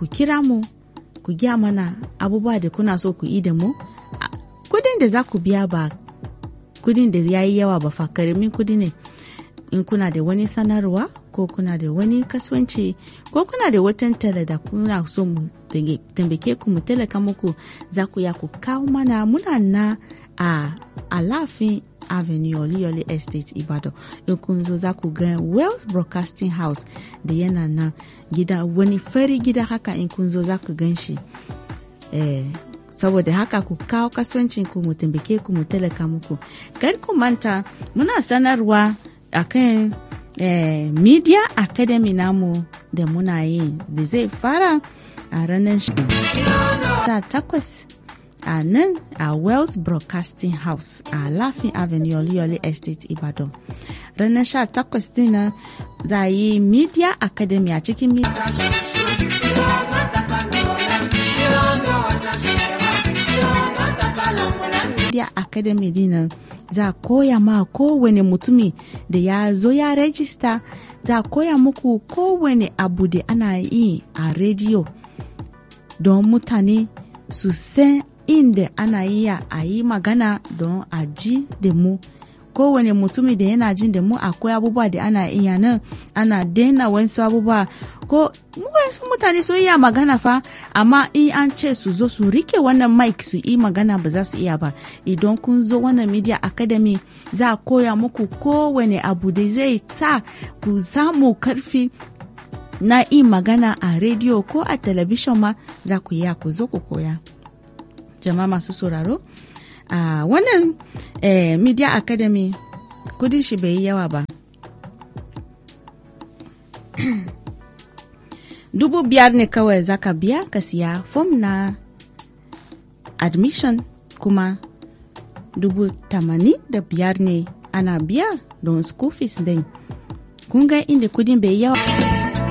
kira mu ku gya mana abubuwa da kuna so ku yi da mu. Kudin da za ku biya ba kudin da ya yi yawa ba fa, karamin kudi ne. In kuna da wani sanarwa ko kuna da wani kasuwanci ko kuna da watan tala da kuna so mu tambake ku mu talaka muku, za ku ya ku kawo mana. Muna na a Alafin Avenue Oluyole Estate Ibadan. In kun zo za ku ga Wells Broadcasting House da yana nan gida, wani fari gida haka. In kun zo za ku gan shi. Saboda haka ku kawo kasuwancin ku mu tambake ku mu talaka muku. Kar ku manta muna sanarwa akan Media Academy namu da muna yi da zai fara a ranar 8 a nan a Wells Broadcasting House a Alafin Avenue Oluyole Estate Ibadan. Ranar 18 din nan za yi Media Academy a cikin Media Academy din nan za koya ma kowane mutumi da ya zo ya rejista, za koya muku kowane abu da ana yi a rediyo don mutane su san inda ana yi a yi magana don a ji da mu. Kowane mutumi da yana jin da mu akwai abubuwa da ana iya nan, ana daina wasu abubuwa. Ko wasu mutane sun iya magana fa, amma in an ce su zo su rike wannan mic su yi magana ba za su iya ba. Idan kun zo wannan Media Academy za a koya muku kowane abu da zai sa ku samu karfi na yi magana a rediyo ko a talabishin ma, za ku iya ku zo ku koya. Jama'a masu sauraro, wannan Media Academy kudin shi bai yi yawa ba. 5,000 ne kawai zaka biya ka siya form na admission, kuma 85,000 ne ana biya don school fees din. Kun ga inda kudin bai yawa.